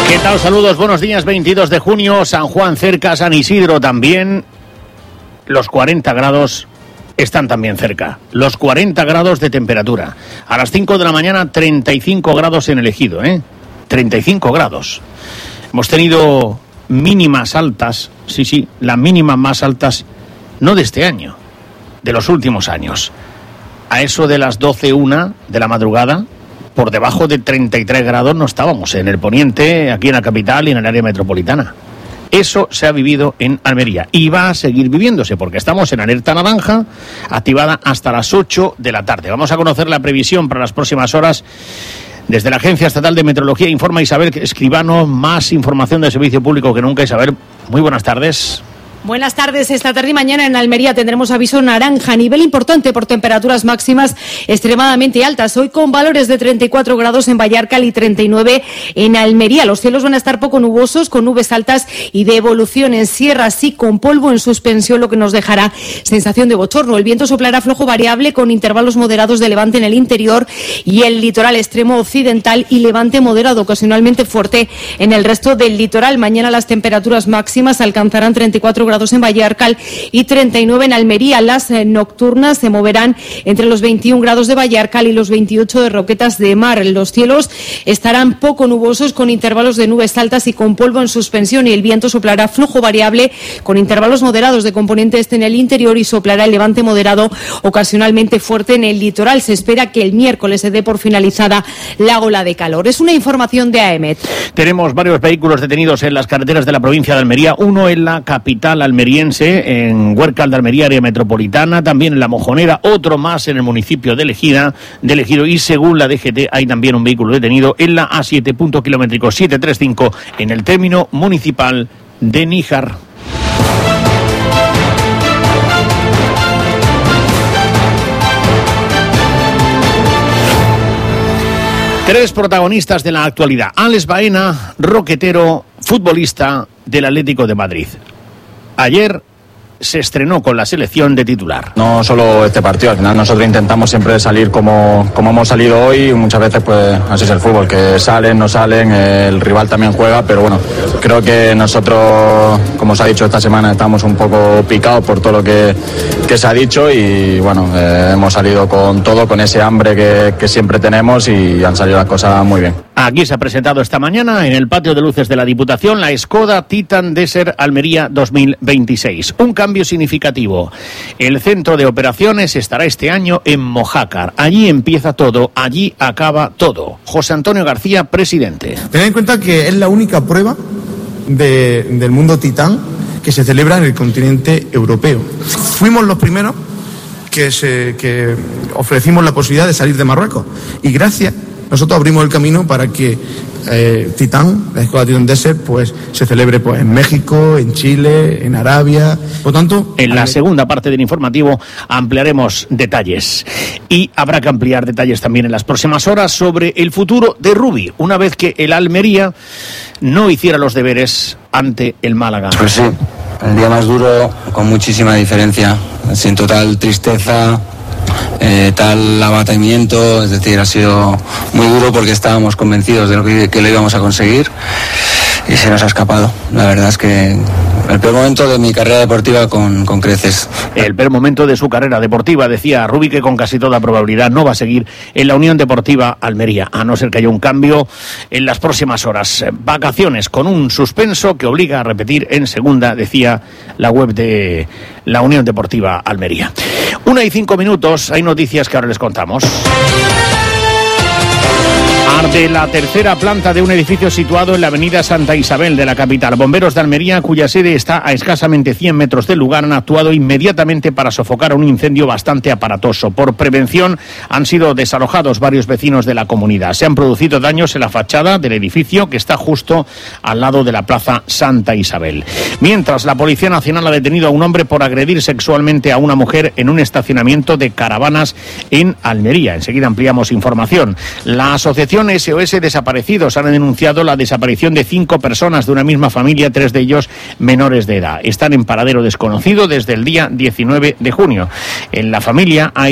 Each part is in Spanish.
¿Qué tal? Saludos, buenos días. 22 de junio, San Juan cerca, San Isidro también. Los 40 grados están también cerca. Los 40 grados de temperatura. A las 5 de la mañana, 35 grados en el Ejido, 35 grados. Hemos tenido mínimas altas, sí, las mínimas más altas, no de este año, de los últimos años. A eso de las 12:01 de la madrugada, por debajo de 33 grados no estábamos en el poniente, aquí en la capital y en el área metropolitana. Eso se ha vivido en Almería y va a seguir viviéndose porque estamos en alerta naranja, activada hasta las 8 de la tarde. Vamos a conocer la previsión para las próximas horas. Desde la Agencia Estatal de Meteorología informa Isabel Escribano, más información del servicio público que nunca. Isabel, muy buenas tardes. Buenas tardes. Esta tarde y mañana en Almería tendremos aviso naranja, nivel importante por temperaturas máximas extremadamente altas. Hoy con valores de 34 grados en Vallarcal y 39 en Almería. Los cielos van a estar poco nubosos, con nubes altas y de evolución en sierra, sí, con polvo en suspensión, lo que nos dejará sensación de bochorno. El viento soplará flojo variable con intervalos moderados de levante en el interior y el litoral extremo occidental y levante moderado, ocasionalmente fuerte en el resto del litoral. Mañana las temperaturas máximas alcanzarán 34 grados en Vallarcal y 39 en Almería. Las nocturnas se moverán entre los 21 grados de Vallarcal y los 28 de Roquetas de Mar. Los cielos estarán poco nubosos con intervalos de nubes altas y con polvo en suspensión, y el viento soplará flojo variable con intervalos moderados de componente este en el interior y soplará el levante moderado ocasionalmente fuerte en el litoral. Se espera que el miércoles se dé por finalizada la ola de calor. Es una información de AEMET. Tenemos varios vehículos detenidos en las carreteras de la provincia de Almería, uno en la capital almeriense, en Huércal de Almería, área metropolitana, también en La Mojonera, otro más en el municipio de Ejido, y según la DGT hay también un vehículo detenido en la A7, punto kilométrico 735, en el término municipal de Níjar. Tres protagonistas de la actualidad. Alex Baena, roquetero, futbolista del Atlético de Madrid. Ayer se estrenó con la selección de titular. No solo este partido, al final nosotros intentamos siempre salir como hemos salido hoy. Muchas veces pues así es el fútbol, que salen, no salen, el rival también juega, pero bueno, creo que nosotros, como os ha dicho esta semana, estamos un poco picados por todo lo que se ha dicho y bueno, hemos salido con todo, con ese hambre que siempre tenemos, y han salido las cosas muy bien. Aquí se ha presentado esta mañana en el patio de luces de la Diputación la Skoda Titan Desert Almería 2026. Un cambio significativo. El centro de operaciones estará este año en Mojácar. Allí empieza todo, allí acaba todo. José Antonio García, presidente. Tened en cuenta que es la única prueba del mundo Titán que se celebra en el continente europeo. Fuimos los primeros que ofrecimos la posibilidad de salir de Marruecos, y gracias nosotros abrimos el camino para que Titán, la Skoda Titan Desert, pues se celebre pues en México, en Chile, en Arabia. Por tanto, en la segunda parte del informativo ampliaremos detalles, y habrá que ampliar detalles también en las próximas horas sobre el futuro de Rubi, una vez que el Almería no hiciera los deberes ante el Málaga. Pues sí, el día más duro, con muchísima diferencia, sin total tristeza, tal abatimiento, es decir, ha sido muy duro porque estábamos convencidos de que lo íbamos a conseguir y se nos ha escapado. La verdad es que el peor momento de mi carrera deportiva con creces. El peor momento de su carrera deportiva, decía Rubi, que con casi toda probabilidad no va a seguir en la Unión Deportiva Almería, a no ser que haya un cambio en las próximas horas. Vacaciones con un suspenso que obliga a repetir en segunda, decía la web de la Unión Deportiva Almería. 1:05, hay noticias que ahora les contamos. Arde la tercera planta de un edificio situado en la avenida Santa Isabel de la capital. Bomberos de Almería, cuya sede está a escasamente 100 metros del lugar, han actuado inmediatamente para sofocar un incendio bastante aparatoso. Por prevención han sido desalojados varios vecinos de la comunidad. Se han producido daños en la fachada del edificio, que está justo al lado de la plaza Santa Isabel. Mientras, la Policía Nacional ha detenido a un hombre por agredir sexualmente a una mujer en un estacionamiento de caravanas en Almería. Enseguida ampliamos información. La asociación SOS Desaparecidos han denunciado la desaparición de 5 personas de una misma familia, 3 de ellos menores de edad. Están en paradero desconocido desde el día 19 de junio. En la familia hay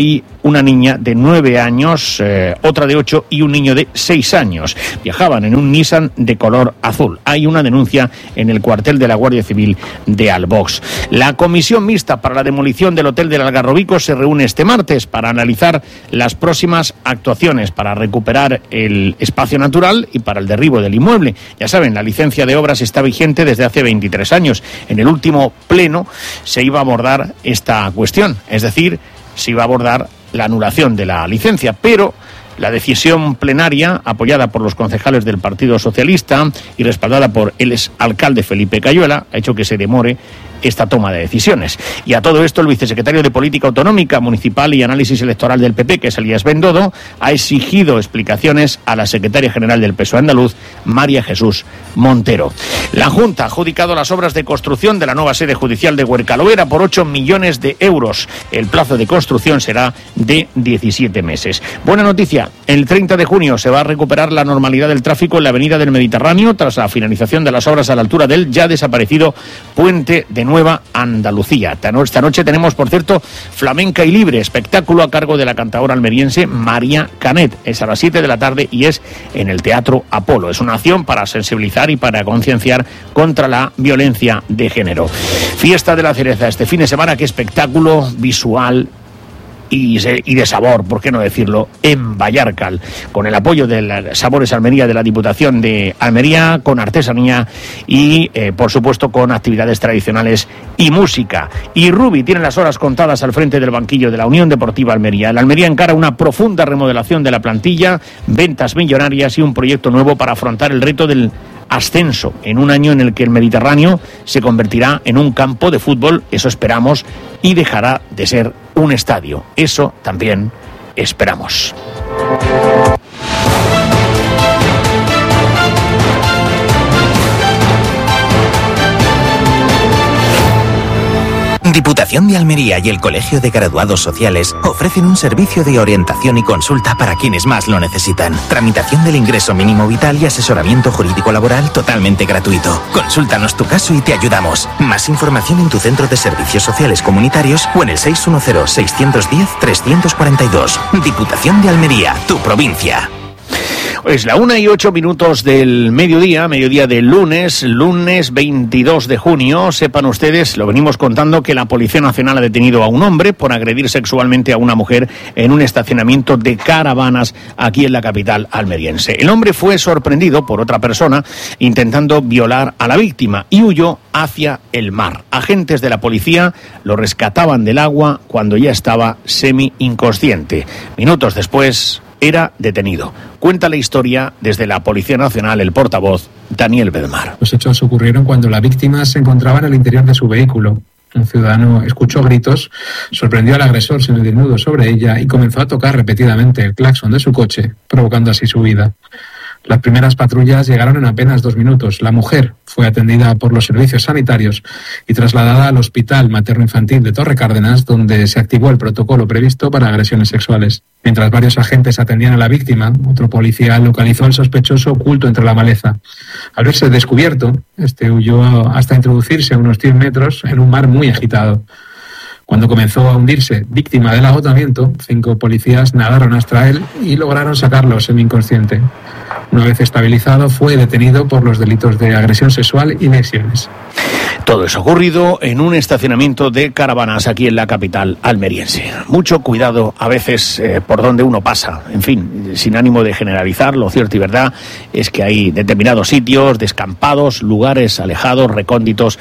una niña de 9 años, otra de 8 y un niño de 6 años. Viajaban en un Nissan de color azul. Hay una denuncia en el cuartel de la Guardia Civil de Albox. La comisión mixta para la demolición del Hotel del Algarrobico se reúne este martes para analizar las próximas actuaciones para recuperar el espacio natural y para el derribo del inmueble. Ya saben, la licencia de obras está vigente desde hace 23 años. En el último pleno se iba a abordar esta cuestión, es decir, se iba a abordar la anulación de la licencia, pero la decisión plenaria, apoyada por los concejales del Partido Socialista y respaldada por el exalcalde Felipe Cayuela, ha hecho que se demore esta toma de decisiones. Y a todo esto, el vicesecretario de Política Autonómica, Municipal y Análisis Electoral del PP, que es Elías Bendodo, ha exigido explicaciones a la secretaria general del PSOE andaluz, María Jesús Montero. La Junta ha adjudicado las obras de construcción de la nueva sede judicial de Huercalovera por 8 millones de euros. El plazo de construcción será de 17 meses. Buena noticia, el 30 de junio se va a recuperar la normalidad del tráfico en la avenida del Mediterráneo tras la finalización de las obras a la altura del ya desaparecido puente de Nueva Andalucía. Esta noche tenemos, por cierto, Flamenca y Libre, espectáculo a cargo de la cantadora almeriense María Canet. Es a las 7 de la tarde y es en el Teatro Apolo. Es una acción para sensibilizar y para concienciar contra la violencia de género. Fiesta de la Cereza este fin de semana, qué espectáculo visual y de sabor, por qué no decirlo, en Vallarcal, con el apoyo de Sabores Almería de la Diputación de Almería, con artesanía y, por supuesto, con actividades tradicionales y música. Y Rubi tiene las horas contadas al frente del banquillo de la Unión Deportiva Almería. La Almería encara una profunda remodelación de la plantilla, ventas millonarias y un proyecto nuevo para afrontar el reto del ascenso en un año en el que el Mediterráneo se convertirá en un campo de fútbol, eso esperamos, y dejará de ser un estadio. Eso también esperamos. Diputación de Almería y el Colegio de Graduados Sociales ofrecen un servicio de orientación y consulta para quienes más lo necesitan. Tramitación del ingreso mínimo vital y asesoramiento jurídico laboral totalmente gratuito. Consúltanos tu caso y te ayudamos. Más información en tu centro de servicios sociales comunitarios o en el 610-610-342. Diputación de Almería, tu provincia. Es la 1:08 del mediodía del lunes 22 de junio. Sepan ustedes, lo venimos contando, que la Policía Nacional ha detenido a un hombre por agredir sexualmente a una mujer en un estacionamiento de caravanas aquí en la capital almeriense. El hombre fue sorprendido por otra persona intentando violar a la víctima y huyó hacia el mar. Agentes de la policía lo rescataban del agua cuando ya estaba semi-inconsciente. Minutos después era detenido. Cuenta la historia desde la Policía Nacional el portavoz Daniel Bedmar. Los hechos ocurrieron cuando la víctima se encontraba en el interior de su vehículo. Un ciudadano escuchó gritos, sorprendió al agresor semidesnudo sobre ella y comenzó a tocar repetidamente el claxon de su coche, provocando así su huida. Las primeras patrullas llegaron en apenas 2 minutos. La mujer fue atendida por los servicios sanitarios y trasladada al Hospital Materno-Infantil de Torre Cárdenas, donde se activó el protocolo previsto para agresiones sexuales. Mientras varios agentes atendían a la víctima, otro policía localizó al sospechoso oculto entre la maleza. Al verse descubierto, este huyó hasta introducirse a unos 100 metros en un mar muy agitado. Cuando comenzó a hundirse, víctima del agotamiento, 5 policías nadaron hasta él y lograron sacarlo semi-inconsciente. Una vez estabilizado, fue detenido por los delitos de agresión sexual y lesiones. Todo eso ocurrido en un estacionamiento de caravanas aquí en la capital almeriense. Mucho cuidado a veces por donde uno pasa. En fin, sin ánimo de generalizar, lo cierto y verdad es que hay determinados sitios descampados, lugares alejados, recónditos,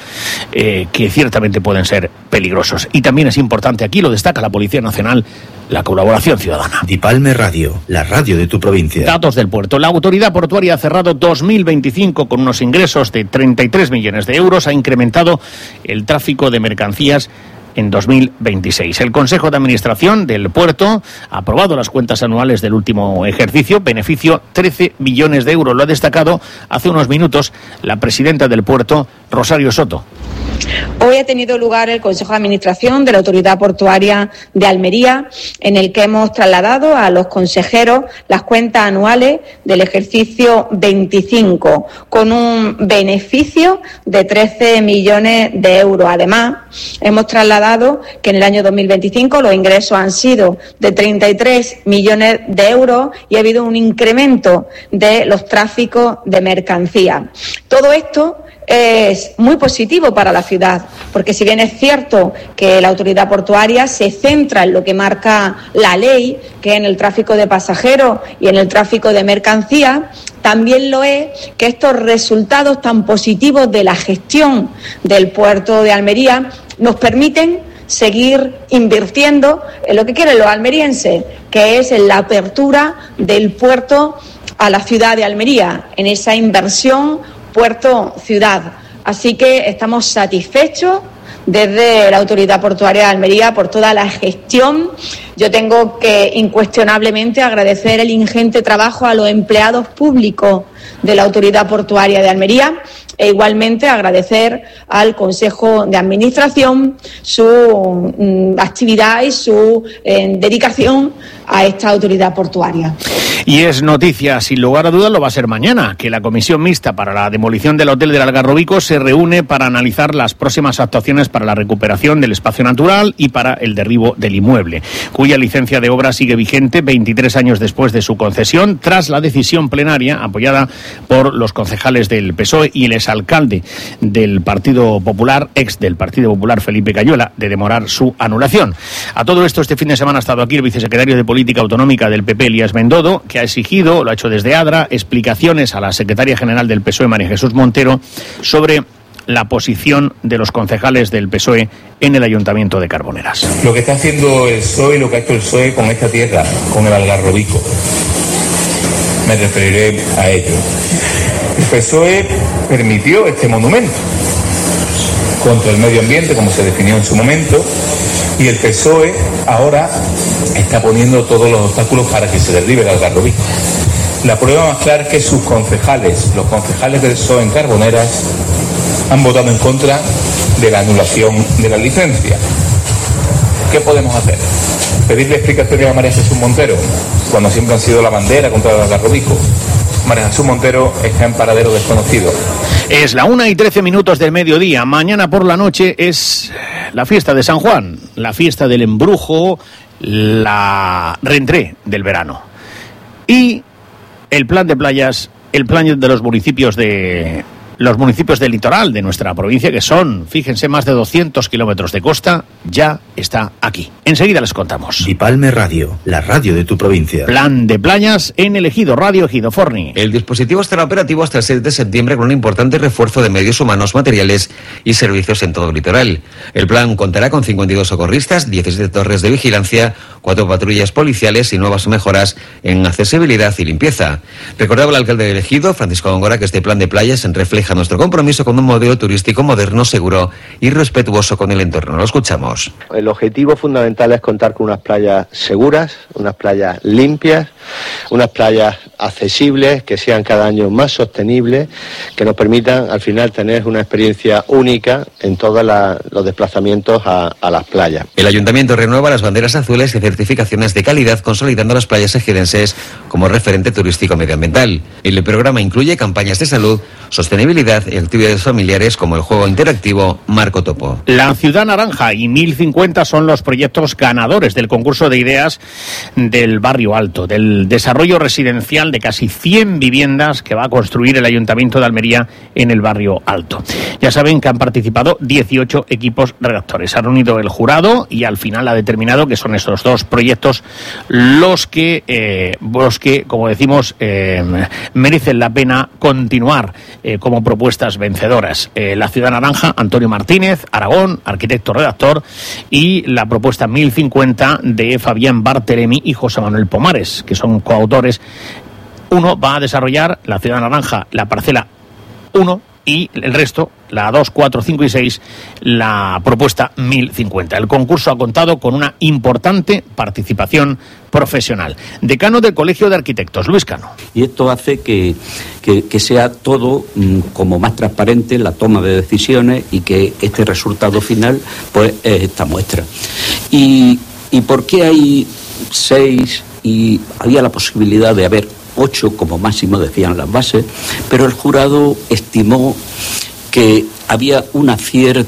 que ciertamente pueden ser peligrosos. Y también es importante, aquí lo destaca la Policía Nacional, la colaboración ciudadana. Dipalme Radio, la radio de tu provincia. Datos del puerto. La autoridad portuaria ha cerrado 2025 con unos ingresos de 33 millones de euros. Ha incrementado el tráfico de mercancías en 2026. El Consejo de Administración del puerto ha aprobado las cuentas anuales del último ejercicio, beneficio 13 millones de euros. Lo ha destacado hace unos minutos la presidenta del puerto, Rosario Soto. Hoy ha tenido lugar el Consejo de Administración de la Autoridad Portuaria de Almería, en el que hemos trasladado a los consejeros las cuentas anuales del ejercicio 25, con un beneficio de 13 millones de euros. Además, hemos trasladado que en el año 2025 los ingresos han sido de 33 millones de euros y ha habido un incremento de los tráficos de mercancía. Todo esto es muy positivo para la ciudad, porque si bien es cierto que la autoridad portuaria se centra en lo que marca la ley, que es en el tráfico de pasajeros y en el tráfico de mercancías, también lo es que estos resultados tan positivos de la gestión del puerto de Almería nos permiten seguir invirtiendo en lo que quieren los almerienses, que es en la apertura del puerto a la ciudad de Almería, en esa inversión puerto-ciudad. Así que estamos satisfechos desde la Autoridad Portuaria de Almería por toda la gestión. Yo tengo que incuestionablemente agradecer el ingente trabajo a los empleados públicos de la Autoridad Portuaria de Almería e igualmente agradecer al Consejo de Administración su actividad y su dedicación a esta autoridad portuaria. Y es noticia, sin lugar a dudas, lo va a ser mañana, que la Comisión Mixta para la demolición del Hotel del Algarrobico se reúne para analizar las próximas actuaciones para la recuperación del espacio natural y para el derribo del inmueble, cuya licencia de obra sigue vigente 23 años después de su concesión, tras la decisión plenaria apoyada por los concejales del PSOE y el exalcalde del Partido Popular, ex del Partido Popular, Felipe Cayuela, de demorar su anulación. A todo esto, este fin de semana ha estado aquí el vicesecretario de Política Autonómica del PP, Elías Bendodo, que ha exigido, lo ha hecho desde Adra, explicaciones a la secretaria general del PSOE, María Jesús Montero, sobre la posición de los concejales del PSOE en el Ayuntamiento de Carboneras. Lo que está haciendo el PSOE, lo que ha hecho el PSOE con esta tierra, con el Algarrobico, me referiré a ello. El PSOE permitió este monumento contra el medio ambiente, como se definió en su momento, y el PSOE ahora está poniendo todos los obstáculos para que se derribe el Algarrobico. La prueba más clara es que sus concejales, los concejales del PSOE en Carboneras, han votado en contra de la anulación de la licencia. ¿Qué podemos hacer? ¿Pedirle explicaciones a María Jesús Montero, cuando siempre han sido la bandera contra el Algarrobico? María Jesús Montero está en paradero desconocido. Es la 1:13 del mediodía. Mañana por la noche es la fiesta de San Juan, la fiesta del embrujo, la rentrée del verano. Y el plan de playas, el plan de los municipios del litoral de nuestra provincia, que son, fíjense, más de 200 kilómetros de costa, ya está aquí. Enseguida les contamos. Dipalme Radio, la radio de tu provincia. Plan de playas en el Ejido, Radio Ejido Forni. El dispositivo estará operativo hasta el 6 de septiembre con un importante refuerzo de medios humanos, materiales y servicios en todo el litoral. El plan contará con 52 socorristas, 17 torres de vigilancia, 4 patrullas policiales y nuevas mejoras en accesibilidad y limpieza. Recordaba el alcalde del Ejido, Francisco Góngora, que este plan de playas refleja nuestro compromiso con un modelo turístico moderno, seguro y respetuoso con el entorno. Lo escuchamos. El objetivo fundamental es contar con unas playas seguras, unas playas limpias, unas playas accesibles, que sean cada año más sostenibles, que nos permitan al final tener una experiencia única en todos los desplazamientos a las playas. El Ayuntamiento renueva las banderas azules y certificaciones de calidad, consolidando las playas ejidenses como referente turístico medioambiental. El programa incluye campañas de salud, sostenibilidad y actividades familiares como el juego interactivo Marco Topo. La Ciudad Naranja y 1050 son los proyectos ganadores del concurso de ideas del Barrio Alto, del desarrollo residencial de casi 100 viviendas que va a construir el Ayuntamiento de Almería en el Barrio Alto. Ya saben que han participado 18 equipos redactores. Ha reunido el jurado y al final ha determinado que son estos dos proyectos los que como decimos, merecen la pena continuar como propuestas vencedoras. La Ciudad Naranja, Antonio Martínez, Aragón, arquitecto redactor, y la propuesta 1050 de Fabián Barthelemy y José Manuel Pomares, que son coautores. Uno va a desarrollar, la Ciudad Naranja, la parcela 1, y el resto, la 2, 4, 5 y 6, la propuesta 1050. El concurso ha contado con una importante participación profesional. Decano del Colegio de Arquitectos, Luis Cano. Y esto hace que sea todo como más transparente la toma de decisiones y que este resultado final pues es esta muestra. ¿Y por qué hay 6 y había la posibilidad de haber 8 como máximo, decían las bases, pero el jurado estimó que había una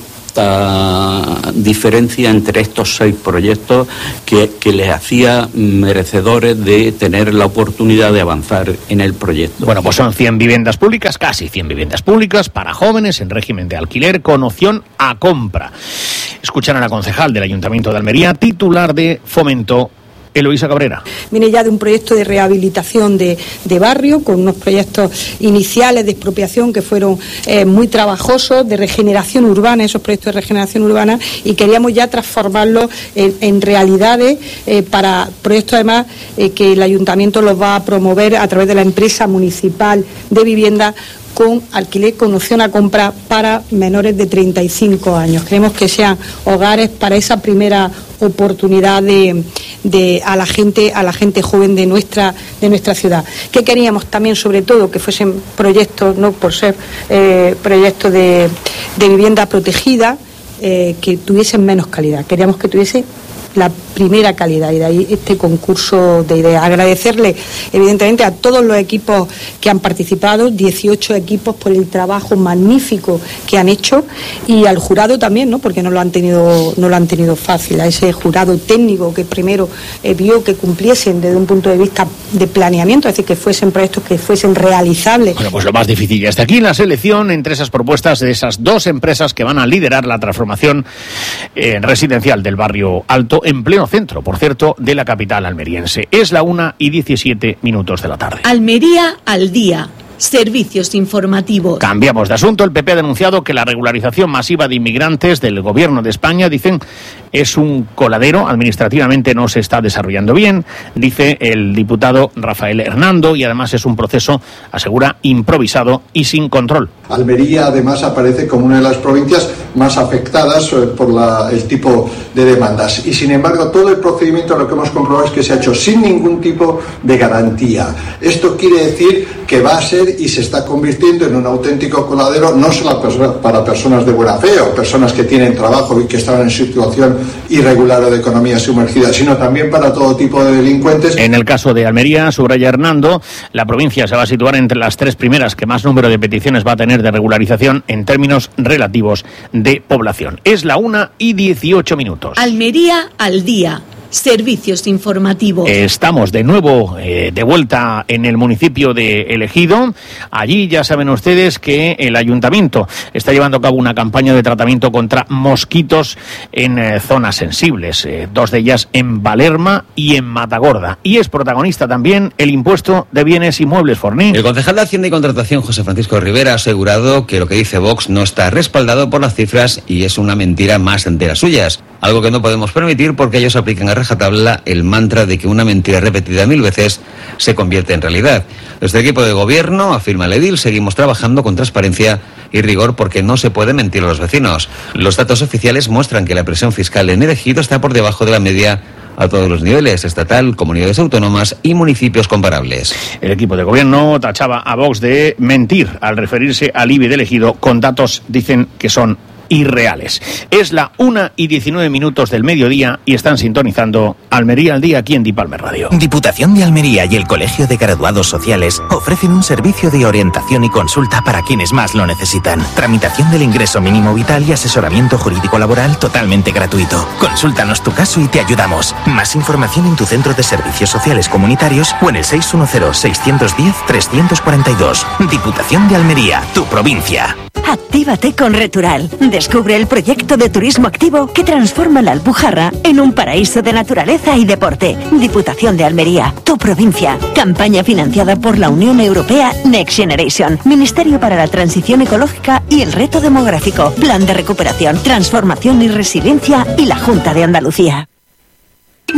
cierta diferencia entre estos 6 proyectos que les hacía merecedores de tener la oportunidad de avanzar en el proyecto. Bueno, pues son 100 viviendas públicas, casi 100 viviendas públicas para jóvenes en régimen de alquiler con opción a compra. Escuchan a la concejal del Ayuntamiento de Almería, titular de Fomento, Eloísa Cabrera. Viene ya de un proyecto de rehabilitación de barrio, con unos proyectos iniciales de expropiación que fueron muy trabajosos, de regeneración urbana, esos proyectos de regeneración urbana, y queríamos ya transformarlos en realidades para proyectos además que el Ayuntamiento los va a promover a través de la empresa municipal de vivienda con alquiler con opción a compra para menores de 35 años. Queremos que sean hogares para esa primera oportunidad a la gente joven de nuestra ciudad. ¿Qué queríamos también, sobre todo, que fuesen proyectos, no por ser proyectos de vivienda protegida, que tuviesen menos calidad? Queríamos que tuviese la primera calidad, y de ahí este concurso de ideas. Agradecerle evidentemente a todos los equipos que han participado, 18 equipos, por el trabajo magnífico que han hecho, y al jurado también, ¿no? Porque no lo han tenido fácil, a ese jurado técnico que primero vio que cumpliesen desde un punto de vista de planeamiento, es decir, que fuesen proyectos que fuesen realizables. Bueno, pues lo más difícil ya está aquí, la selección entre esas propuestas de esas 2 empresas que van a liderar la transformación residencial del barrio Alto, en pleno centro, por cierto, de la capital almeriense. Es la 1:17 de la tarde. Almería al día. Servicios informativos. Cambiamos de asunto. El PP ha denunciado que la regularización masiva de inmigrantes del gobierno de España, dicen, es un coladero, administrativamente no se está desarrollando bien, dice el diputado Rafael Hernando, y además es un proceso, asegura, improvisado y sin control. Almería además aparece como una de las provincias más afectadas por el tipo de demandas, y sin embargo todo el procedimiento, lo que hemos comprobado es que se ha hecho sin ningún tipo de garantía. Esto quiere decir que va a ser y se está convirtiendo en un auténtico coladero, no solo para personas de buena fe o personas que tienen trabajo y que estaban en situación irregular o de economía sumergida, sino también para todo tipo de delincuentes. En el caso de Almería, subraya Hernando, la provincia se va a situar entre las 3 primeras que más número de peticiones va a tener de regularización en términos relativos de población. Es la 1:18. Almería al día. Servicios informativos. Estamos de nuevo de vuelta en el municipio de El Ejido. Allí ya saben ustedes que el ayuntamiento está llevando a cabo una campaña de tratamiento contra mosquitos en zonas sensibles, 2 de ellas en Valerma y en Matagorda. Y es protagonista también el impuesto de bienes inmuebles, Forní. El concejal de Hacienda y Contratación, José Francisco Rivera, ha asegurado que lo que dice Vox no está respaldado por las cifras y es una mentira más de las suyas. Algo que no podemos permitir porque ellos aplican a rajatabla el mantra de que una mentira repetida 1000 veces se convierte en realidad. Desde el equipo de gobierno, afirma el edil, seguimos trabajando con transparencia y rigor porque no se puede mentir a los vecinos. Los datos oficiales muestran que la presión fiscal en El Ejido está por debajo de la media a todos los niveles, estatal, comunidades autónomas y municipios comparables. El equipo de gobierno tachaba a Vox de mentir al referirse al IBI del Ejido con datos, dicen, que son irreales. Es la 1:19 del mediodía y están sintonizando Almería al día aquí en Dipalmer Radio. Diputación de Almería y el Colegio de Graduados Sociales ofrecen un servicio de orientación y consulta para quienes más lo necesitan. Tramitación del ingreso mínimo vital y asesoramiento jurídico laboral totalmente gratuito. Consúltanos tu caso y te ayudamos. Más información en tu centro de servicios sociales comunitarios o en el 610-610-342. Diputación de Almería, tu provincia. Actívate con Retural. Descubre el proyecto de turismo activo que transforma la Alpujarra en un paraíso de naturaleza y deporte. Diputación de Almería, tu provincia. Campaña financiada por la Unión Europea Next Generation, Ministerio para la Transición Ecológica y el Reto Demográfico, Plan de Recuperación, Transformación y Resiliencia y la Junta de Andalucía.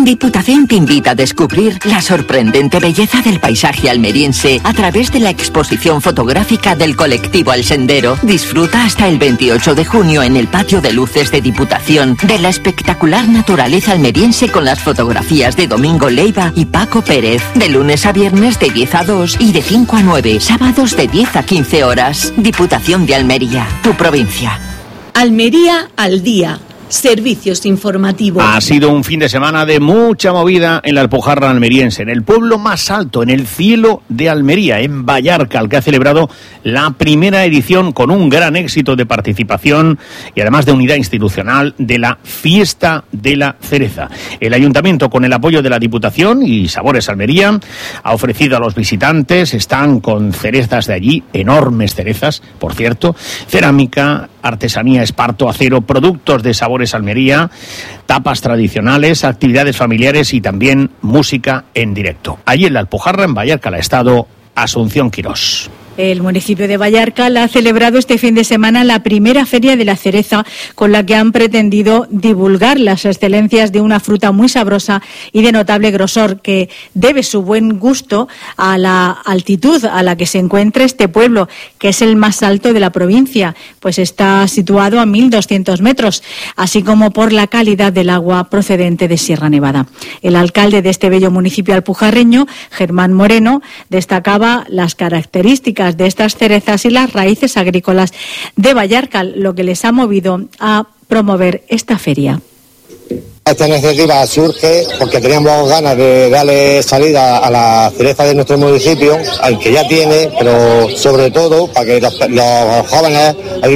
Diputación te invita a descubrir la sorprendente belleza del paisaje almeriense a través de la exposición fotográfica del colectivo El Sendero. Disfruta hasta el 28 de junio en el patio de luces de Diputación de la espectacular naturaleza almeriense con las fotografías de Domingo Leiva y Paco Pérez. De lunes a viernes de 10 a 2 y de 5 a 9, sábados de 10 a 15 horas. Diputación de Almería, tu provincia. Almería al día. Servicios informativos. Ha sido un fin de semana de mucha movida en la Alpujarra almeriense, en el pueblo más alto, en el cielo de Almería, en Vallarcal, que ha celebrado la primera edición con un gran éxito de participación y además de unidad institucional de la Fiesta de la Cereza. El Ayuntamiento, con el apoyo de la Diputación y Sabores Almería, ha ofrecido a los visitantes, están con cerezas de allí, enormes cerezas, por cierto, cerámica, artesanía, esparto, acero, productos de Sabores Almería, tapas tradicionales, actividades familiares y también música en directo. Allí en la Alpujarra, en Vallarcal, ha estado Asunción Quirós. El municipio de Vallarcal ha celebrado este fin de semana la primera Feria de la Cereza, con la que han pretendido divulgar las excelencias de una fruta muy sabrosa y de notable grosor, que debe su buen gusto a la altitud a la que se encuentra este pueblo, que es el más alto de la provincia, pues está situado a 1.200 metros, así como por la calidad del agua procedente de Sierra Nevada. El alcalde de este bello municipio alpujarreño, Germán Moreno, destacaba las características de estas cerezas y las raíces agrícolas de Vallarcal, lo que les ha movido a promover esta feria. Esta iniciativa surge porque teníamos ganas de darle salida a la cereza de nuestro municipio, al que ya tiene, pero sobre todo para que los jóvenes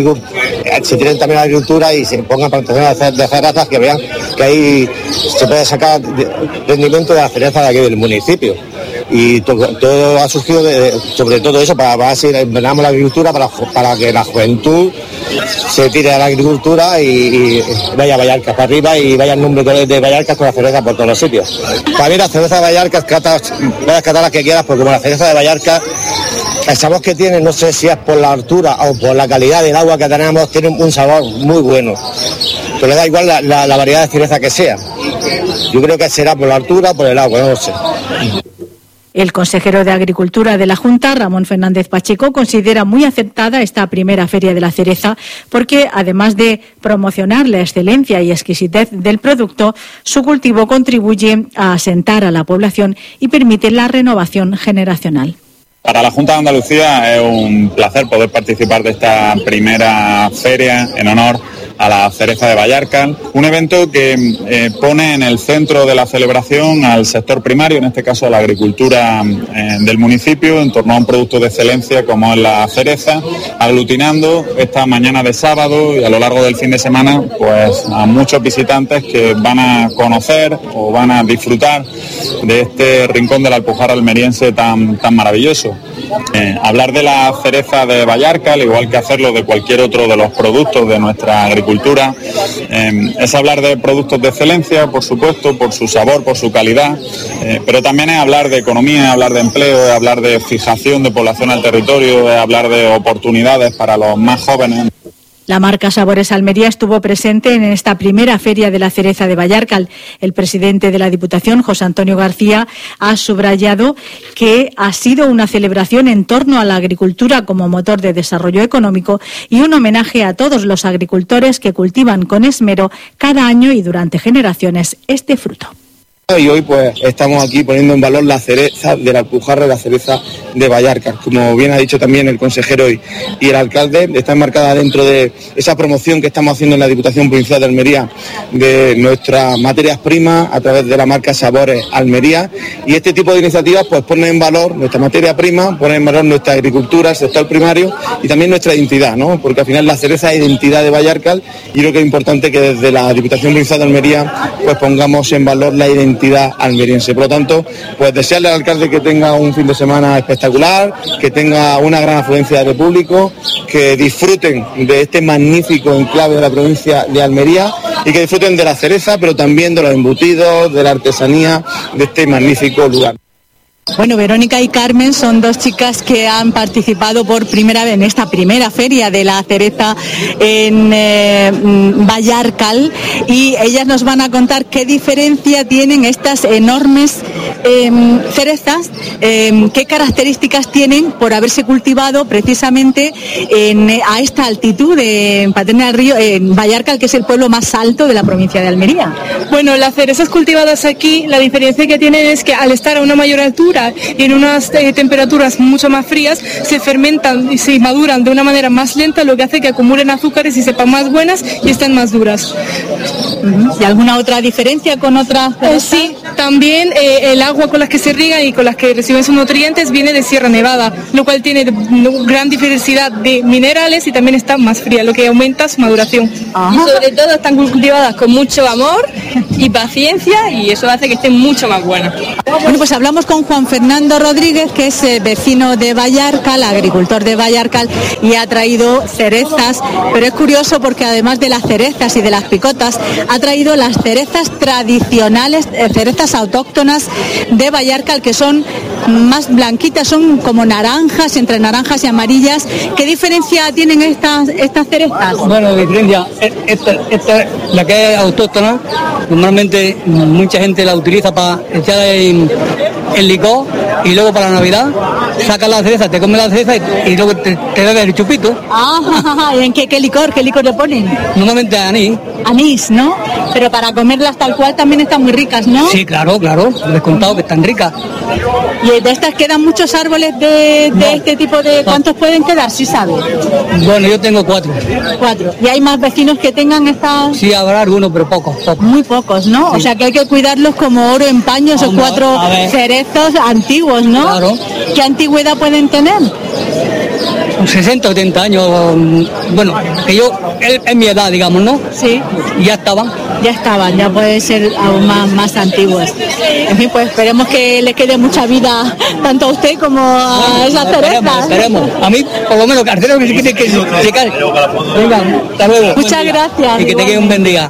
se tiren también a la agricultura y se pongan plantaciones de cerezas, que vean que ahí se puede sacar rendimiento de la cereza de aquí del municipio. Y todo ha surgido sobre todo eso, para así envenenamos la agricultura, para que la juventud se tire a la agricultura y vaya a Vallarca para arriba y vaya el nombre de Vallarca con la cereza por todos los sitios. Para mí la cereza de Vallarca, puedes catar las que quieras, porque como la cereza de Vallarca, el sabor que tiene, no sé si es por la altura o por la calidad del agua que tenemos, tiene un sabor muy bueno. Pero le da igual la variedad de cereza que sea. Yo creo que será por la altura o por el agua, no lo sé. El consejero de Agricultura de la Junta, Ramón Fernández Pacheco, considera muy aceptada esta primera Feria de la Cereza porque, además de promocionar la excelencia y exquisitez del producto, su cultivo contribuye a asentar a la población y permite la renovación generacional. Para la Junta de Andalucía es un placer poder participar de esta primera feria en honor a la cereza de Vallarcal, un evento que pone en el centro de la celebración al sector primario, en este caso a la agricultura del municipio, en torno a un producto de excelencia como es la cereza, aglutinando esta mañana de sábado y a lo largo del fin de semana pues a muchos visitantes que van a conocer o van a disfrutar de este rincón de la Alpujarra almeriense tan maravilloso. Hablar de la cereza de Vallarcal, igual que hacerlo de cualquier otro de los productos de nuestra agricultura, es hablar de productos de excelencia, por supuesto, por su sabor, por su calidad, pero también es hablar de economía, es hablar de empleo, es hablar de fijación de población al territorio, es hablar de oportunidades para los más jóvenes. La marca Sabores Almería estuvo presente en esta primera Feria de la Cereza de Vallarcal. El presidente de la Diputación, José Antonio García, ha subrayado que ha sido una celebración en torno a la agricultura como motor de desarrollo económico y un homenaje a todos los agricultores que cultivan con esmero cada año y durante generaciones este fruto. Y hoy pues estamos aquí poniendo en valor la cereza de la Alpujarra y la cereza de Vallarcal. Como bien ha dicho también el consejero y el alcalde, está enmarcada dentro de esa promoción que estamos haciendo en la Diputación Provincial de Almería de nuestras materias primas a través de la marca Sabores Almería. Y este tipo de iniciativas pues pone en valor nuestra materia prima, pone en valor nuestra agricultura, el sector primario y también nuestra identidad, ¿no? Porque al final la cereza es identidad de Vallarcal y creo que es importante que desde la Diputación Provincial de Almería pues pongamos en valor la identidad almeriense. Por lo tanto, pues desearle al alcalde que tenga un fin de semana espectacular, que tenga una gran afluencia de público, que disfruten de este magnífico enclave de la provincia de Almería y que disfruten de la cereza, pero también de los embutidos, de la artesanía de este magnífico lugar. Bueno, Verónica y Carmen son dos chicas que han participado por primera vez en esta primera feria de la cereza en Vallarcal, y ellas nos van a contar qué diferencia tienen estas enormes cerezas, qué características tienen por haberse cultivado precisamente a esta altitud en Paterna del Río, en Vallarcal, que es el pueblo más alto de la provincia de Almería. Bueno, las cerezas cultivadas aquí, la diferencia que tienen es que al estar a una mayor altura y en unas temperaturas mucho más frías, se fermentan y se maduran de una manera más lenta, lo que hace que acumulen azúcares y sepan más buenas y estén más duras. ¿Y alguna otra diferencia con otras cerezas? Sí, también el agua con las que se riegan y con las que reciben sus nutrientes viene de Sierra Nevada, lo cual tiene gran diversidad de minerales y también está más fría, lo que aumenta su maduración. Y sobre todo están cultivadas con mucho amor y paciencia, y eso hace que estén mucho más buenas. Bueno, pues hablamos con Juan Fernando Rodríguez, que es vecino de Vallarcal, agricultor de Vallarcal, y ha traído cerezas, pero es curioso porque además de las cerezas y de las picotas, ha traído las cerezas tradicionales, cerezas autóctonas de Vallarcal, que son más blanquitas, son como naranjas, entre naranjas y amarillas. ¿Qué diferencia tienen estas cerezas? Bueno, diferencia, esta, la que es autóctona, normalmente mucha gente la utiliza para echar en licor, y luego para la Navidad sacas la cereza, te comes la cereza y luego te bebes el chupito. ¿Y en qué licor le ponen? Normalmente anís. Anís, ¿no? Pero para comerlas tal cual también están muy ricas, ¿no? Sí, claro, descontado que están ricas. ¿Y de estas quedan muchos árboles de este tipo de...? ¿Cuántos pueden quedar, si sabes? Bueno, yo tengo 4. 4. ¿Y hay más vecinos que tengan estas...? Sí, habrá algunos, pero pocos. Muy pocos, ¿no? Sí. O sea que hay que cuidarlos como oro en paño, esos 4 cerezos antiguos, ¿no? Claro. ¿Qué antigüedad pueden tener? 60 o 70 años, bueno, que yo, es mi edad, digamos, ¿no? Sí. Y ya estaban, ya pueden ser aún más antiguos. En fin, pues esperemos que le quede mucha vida tanto a usted como a esas cerezas. Esperemos. A mí, por lo menos, cartero que se quede que se cae. Venga, hasta luego. Muchas gracias. Y que te quede un buen día.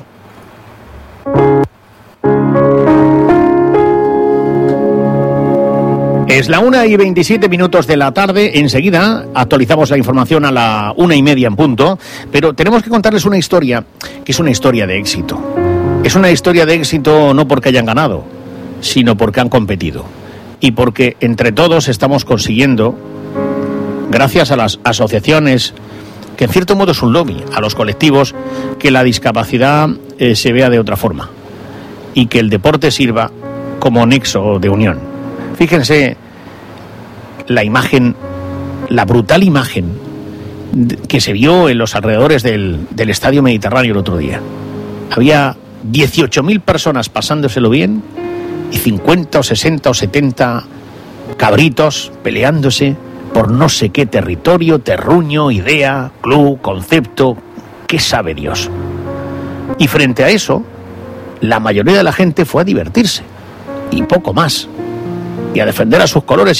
Es la 1:27 de la tarde. Enseguida actualizamos la información a la 1:30 en punto, pero tenemos que contarles una historia que es una historia de éxito. Es una historia de éxito no porque hayan ganado, sino porque han competido y porque entre todos estamos consiguiendo, gracias a las asociaciones, que en cierto modo es un lobby, a los colectivos, que la discapacidad se vea de otra forma y que el deporte sirva como nexo de unión. Fíjense la imagen, la brutal imagen que se vio en los alrededores del Estadio Mediterráneo el otro día. Había 18.000 personas pasándoselo bien y 50 o 60 o 70 cabritos peleándose por no sé qué territorio, terruño, idea, club, concepto, qué sabe Dios. Y frente a eso, la mayoría de la gente fue a divertirse y poco más, y a defender a sus colores,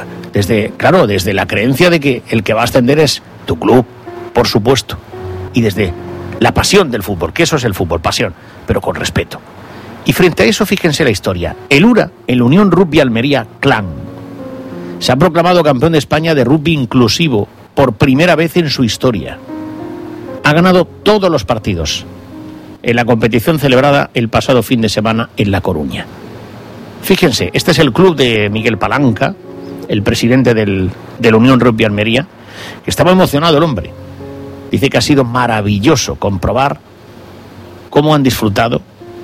desde la creencia de que el que va a ascender es tu club, por supuesto, y desde la pasión del fútbol, que eso es el fútbol, pasión, pero con respeto. Y frente a eso, fíjense la historia. El URA, el Unión Rugby Almería Clan, se ha proclamado campeón de España de rugby inclusivo por primera vez en su historia. Ha ganado todos los partidos en la competición celebrada el pasado fin de semana en La Coruña. Fíjense, este es el club de Miguel Palanca, el presidente del Unión Rugby Almería, que estaba emocionado el hombre. Dice que ha sido maravilloso comprobar cómo han disfrutado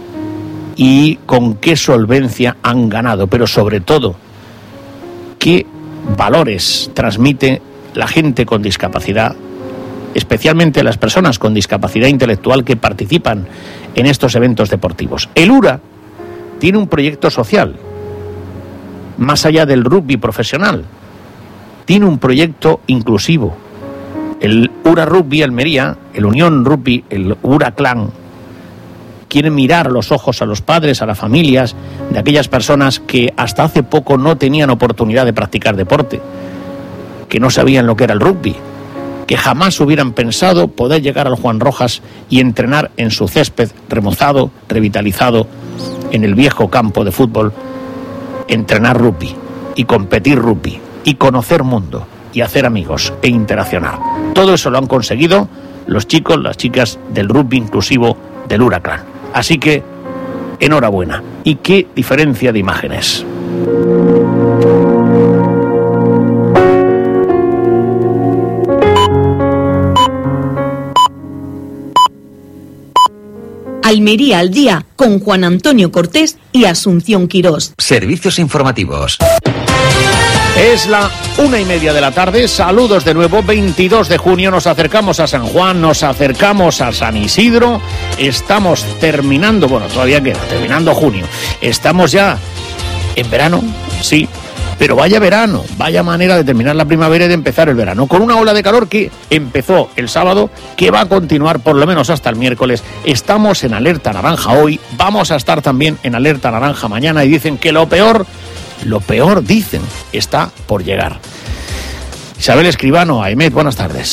y con qué solvencia han ganado, pero sobre todo, qué valores transmite la gente con discapacidad, especialmente las personas con discapacidad intelectual que participan en estos eventos deportivos. El URA tiene un proyecto social, más allá del rugby profesional, tiene un proyecto inclusivo. El URA Rugby Almería, el Unión Rugby, el URA Clan, quiere mirar a los ojos a los padres, a las familias de aquellas personas que hasta hace poco no tenían oportunidad de practicar deporte, que no sabían lo que era el rugby, que jamás hubieran pensado poder llegar al Juan Rojas y entrenar en su césped remozado, revitalizado, en el viejo campo de fútbol, entrenar rugby. y competir rugby y conocer mundo y hacer amigos e interaccionar. Todo eso lo han conseguido los chicos, las chicas del rugby inclusivo del Huracán. Así que, enhorabuena. Y qué diferencia de imágenes. Almería al día con Juan Antonio Cortés y Asunción Quirós. Servicios informativos. Es la 1:30 de la tarde. Saludos de nuevo. 22 de junio. Nos acercamos a San Juan, nos acercamos a San Isidro. Estamos terminando, bueno, todavía queda, terminando junio. Estamos ya en verano, sí. Pero vaya verano, vaya manera de terminar la primavera y de empezar el verano. Con una ola de calor que empezó el sábado, que va a continuar por lo menos hasta el miércoles. Estamos en alerta naranja hoy, vamos a estar también en alerta naranja mañana y dicen que lo peor dicen, está por llegar. Isabel Escribano, Aimet, buenas tardes.